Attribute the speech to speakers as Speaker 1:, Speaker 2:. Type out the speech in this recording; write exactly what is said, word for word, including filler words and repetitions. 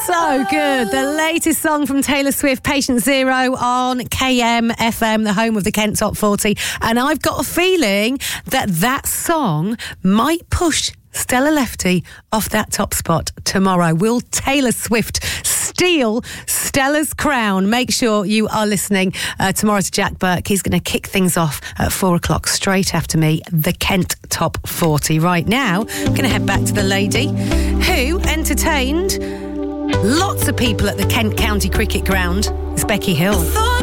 Speaker 1: So good. The latest song from Taylor Swift, Patient Zero, on K M F M, the home of the Kent Top forty. And I've got a feeling that that song might push Stella Lefty off that top spot tomorrow. Will Taylor Swift steal Stella's crown? Make sure you are listening uh, tomorrow to Jack Burke. He's going to kick things off at four o'clock straight after me, the Kent Top forty. Right now, I'm going to head back to the lady who entertained lots of people at the Kent County Cricket Ground. It's Becky Hill.